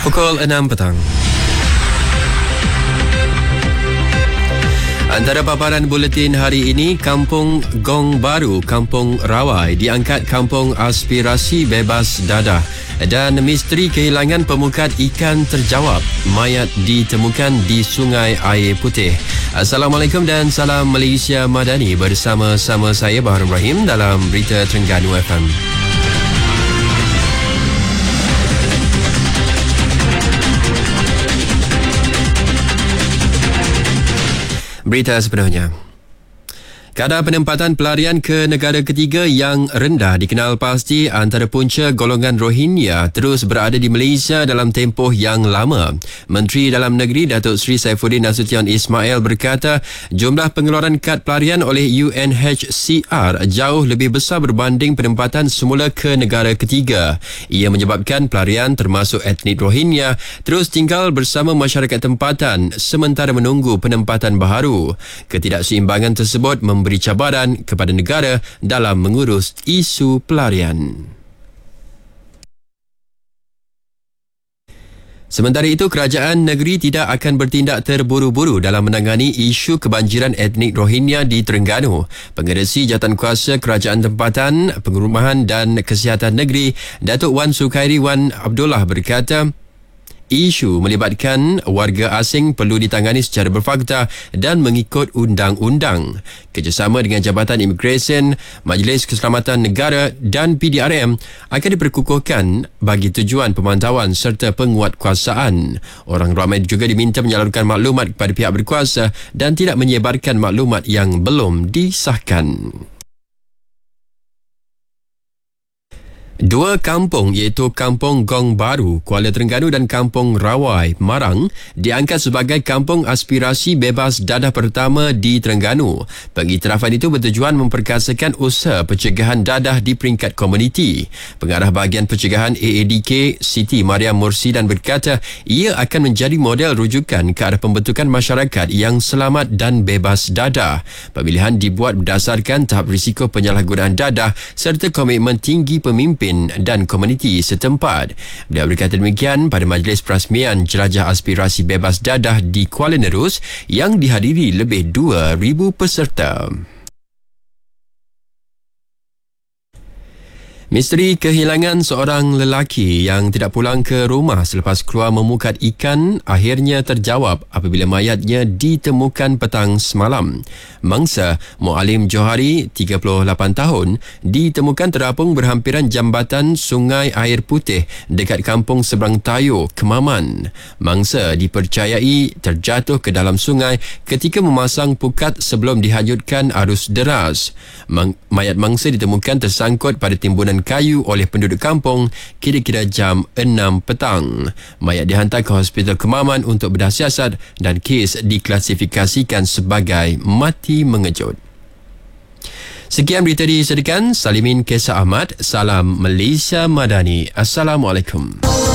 Pukul 6 petang. Antara paparan buletin hari ini, Kampung Gong Baru, Kampung Rawai diangkat Kampung Aspirasi Bebas Dadah, dan misteri kehilangan pemukat ikan terjawab. Mayat ditemukan di Sungai Air Putih. Assalamualaikum dan salam Malaysia Madani. Bersama-sama saya Bahar Ibrahim dalam Berita Terengganu FM. Berita sepenuhnya. Kadar penempatan pelarian ke negara ketiga yang rendah dikenal pasti antara punca golongan Rohingya terus berada di Malaysia dalam tempoh yang lama. Menteri Dalam Negeri Datuk Seri Saifuddin Nasution Ismail berkata jumlah pengeluaran kad pelarian oleh UNHCR jauh lebih besar berbanding penempatan semula ke negara ketiga. Ia menyebabkan pelarian termasuk etnik Rohingya terus tinggal bersama masyarakat tempatan sementara menunggu penempatan baharu. Ketidakseimbangan tersebut memberi cabaran kepada negara dalam mengurus isu pelarian. Sementara itu, kerajaan negeri tidak akan bertindak terburu-buru dalam menangani isu kebanjiran etnik Rohingya di Terengganu. Pengerusi Jawatankuasa Kerajaan Tempatan, Pengurumahan dan Kesihatan Negeri, Datuk Wan Sukairi Wan Abdullah berkata, isu melibatkan warga asing perlu ditangani secara berfakta dan mengikut undang-undang. Kerjasama dengan Jabatan Imigresen, Majlis Keselamatan Negara dan PDRM akan diperkukuhkan bagi tujuan pemantauan serta penguatkuasaan. Orang ramai juga diminta menyalurkan maklumat kepada pihak berkuasa dan tidak menyebarkan maklumat yang belum disahkan. Dua kampung iaitu Kampung Gong Baru, Kuala Terengganu dan Kampung Rawai, Marang diangkat sebagai Kampung Aspirasi Bebas Dadah pertama di Terengganu. Pengiktirafan itu bertujuan memperkasakan usaha pencegahan dadah di peringkat komuniti. Pengarah bahagian pencegahan AADK, Siti Mariam Mursidan berkata ia akan menjadi model rujukan ke arah pembentukan masyarakat yang selamat dan bebas dadah. Pemilihan dibuat berdasarkan tahap risiko penyalahgunaan dadah serta komitmen tinggi pemimpin dan komuniti setempat. Beliau berkata demikian pada Majlis Perasmian Jelajah Aspirasi Bebas Dadah di Kuala Nerus yang dihadiri lebih 2,000 peserta. Misteri kehilangan seorang lelaki yang tidak pulang ke rumah selepas keluar memukat ikan akhirnya terjawab apabila mayatnya ditemukan petang semalam. Mangsa Mualim Johari, 38 tahun, ditemukan terapung berhampiran jambatan Sungai Air Putih dekat kampung Seberang Tayo, Kemaman. Mangsa dipercayai terjatuh ke dalam sungai ketika memasang pukat sebelum dihanyutkan arus deras. Mayat mangsa ditemukan tersangkut pada timbunan kayu oleh penduduk kampung kira-kira jam 6 petang. Mayat dihantar ke Hospital Kemaman untuk bedah siasat dan kes diklasifikasikan sebagai mati mengejut. Sekian berita disediakan Salimin Kesah Ahmad. Salam Malaysia Madani. Assalamualaikum.